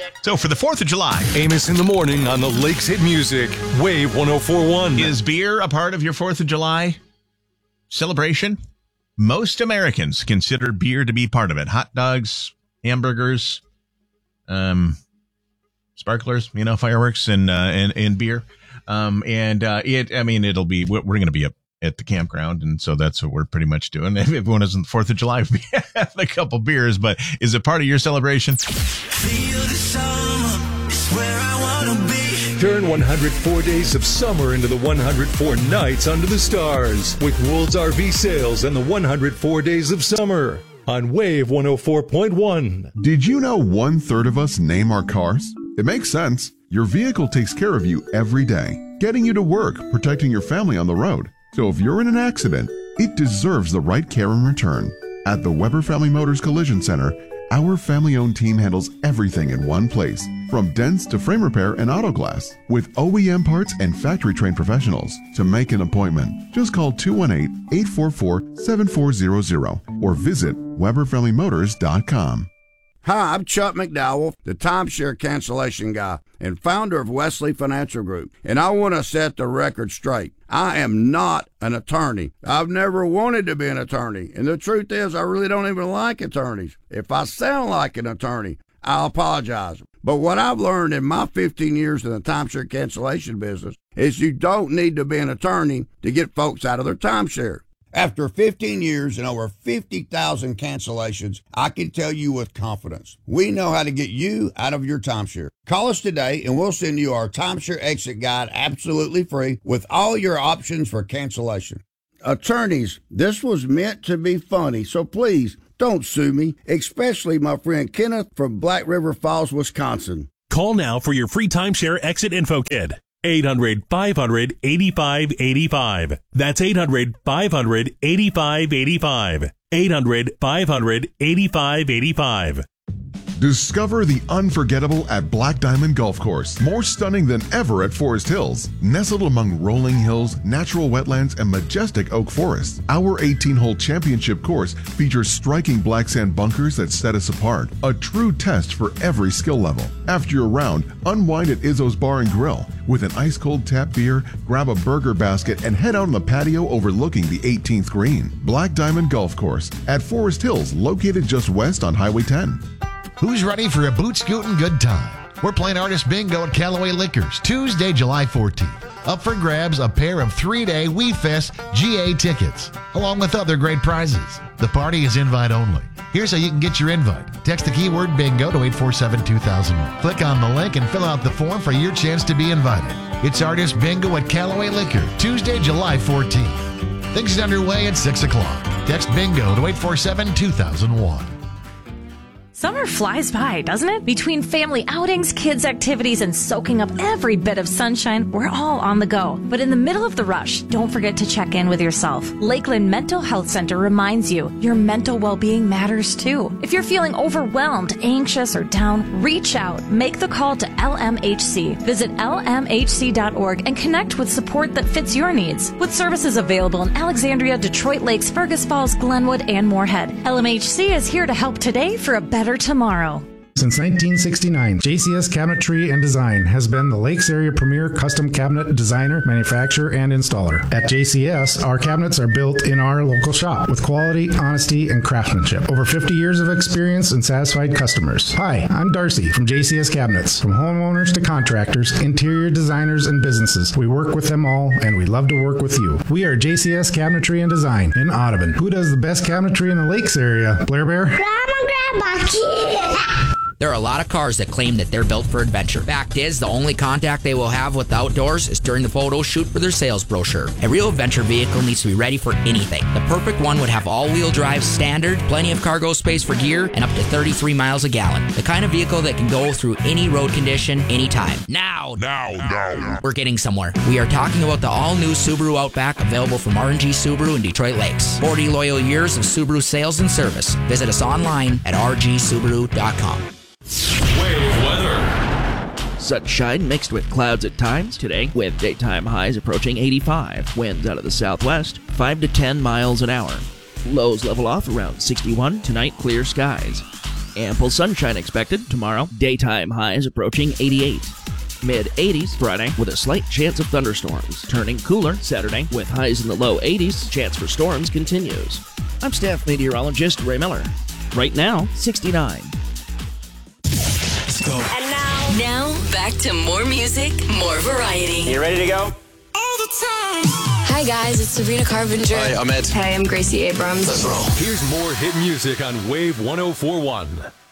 So for the 4th of July, Amos in the morning on the Lakes Hit Music, Wave 104.1. Is beer a part of your 4th of July celebration? Most Americans consider beer to be part of it. Hot dogs, hamburgers, sparklers, fireworks and beer. It'll be, we're going to be at the campground, and so that's what we're pretty much doing. Everyone is on the 4th of July, we have a couple beers, but is it part of your celebration? Feel the summer, it's where I want to be. Turn 104 days of summer into the 104 nights under the stars with Wool's RV Sales and the 104 days of summer on Wave 104.1. Did you know 1/3 of us name our cars? It makes sense. Your vehicle takes care of you every day, getting you to work, protecting your family on the road. So if you're in an accident, it deserves the right care in return. At the Weber Family Motors Collision Center, our family-owned team handles everything in one place, from dents to frame repair and auto glass. With OEM parts and factory-trained professionals. To make an appointment, just call 218-844-7400 or visit WeberFamilyMotors.com. Hi, I'm Chuck McDowell, the timeshare cancellation guy and founder of Wesley Financial Group, and I want to set the record straight. I am not an attorney. I've never wanted to be an attorney, and the truth is I really don't even like attorneys. If I sound like an attorney, I'll apologize. But what I've learned in my 15 years in the timeshare cancellation business is you don't need to be an attorney to get folks out of their timeshare. After 15 years and over 50,000 cancellations, I can tell you with confidence, we know how to get you out of your timeshare. Call us today and we'll send you our timeshare exit guide absolutely free with all your options for cancellation. Attorneys, this was meant to be funny, so please don't sue me, especially my friend Kenneth from Black River Falls, Wisconsin. Call now for your free timeshare exit info kit. 800-500-8585. That's 800-500-8585. 800-500-8585. Discover the unforgettable at Black Diamond Golf Course. More stunning than ever at Forest Hills. Nestled among rolling hills, natural wetlands, and majestic oak forests, our 18-hole championship course features striking black sand bunkers that set us apart. A true test for every skill level. After your round, unwind at Izzo's Bar and Grill. With an ice-cold tap beer, grab a burger basket, and head out on the patio overlooking the 18th green. Black Diamond Golf Course at Forest Hills, located just west on Highway 10. Who's ready for a boot-scootin' good time? We're playing Artist Bingo at Callaway Liquors, Tuesday, July 14th. Up for grabs, a pair of 3-day We Fest GA tickets, along with other great prizes. The party is invite only. Here's how you can get your invite. Text the keyword bingo to 847-2000. Click on the link and fill out the form for your chance to be invited. It's Artist Bingo at Callaway Liquor, Tuesday, July 14th. Things is underway at 6 o'clock. Text bingo to 847-2001. Summer flies by, doesn't it? Between family outings, kids' activities, and soaking up every bit of sunshine, we're all on the go. But in the middle of the rush, don't forget to check in with yourself. Lakeland Mental Health Center reminds you your mental well-being matters too. If you're feeling overwhelmed, anxious, or down, reach out. Make the call to LMHC. Visit lmhc.org and connect with support that fits your needs. With services available in Alexandria, Detroit Lakes, Fergus Falls, Glenwood, and Moorhead, LMHC is here to help today for a better tomorrow. Since 1969, JCS Cabinetry and Design has been the Lakes area premier custom cabinet designer, manufacturer, and installer. At JCS, our cabinets are built in our local shop with quality, honesty, and craftsmanship. Over 50 years of experience and satisfied customers. Hi, I'm Darcy from JCS Cabinets. From homeowners to contractors, interior designers, and businesses, we work with them all, and we love to work with you. We are JCS Cabinetry and Design in Audubon. Who does the best cabinetry in the Lakes area? Blair Bear? Grandma, There are a lot of cars that claim that they're built for adventure. Fact is, the only contact they will have with the outdoors is during the photo shoot for their sales brochure. A real adventure vehicle needs to be ready for anything. The perfect one would have all-wheel drive standard, plenty of cargo space for gear, and up to 33 miles a gallon. The kind of vehicle that can go through any road condition, anytime. Now. We're getting somewhere. We are talking about the all-new Subaru Outback, available from R&G Subaru in Detroit Lakes. 40 loyal years of Subaru sales and service. Visit us online at rgsubaru.com. Wave weather. Sunshine mixed with clouds at times today, with daytime highs approaching 85. Winds out of the southwest, 5 to 10 miles an hour. Lows level off around 61. Tonight, clear skies. Ample sunshine expected tomorrow. Daytime highs approaching 88. Mid-80s Friday with a slight chance of thunderstorms. Turning cooler Saturday with highs in the low 80s. Chance for storms continues. I'm staff meteorologist Ray Miller. Right now, 69. Let's go. And now back to more music, more variety. You ready to go? All the time. Hi guys, it's Sabrina Carpenter. Hi, I'm Ed. Hey, I'm Gracie Abrams. Let's roll. Here's more hit music on Wave 104.1.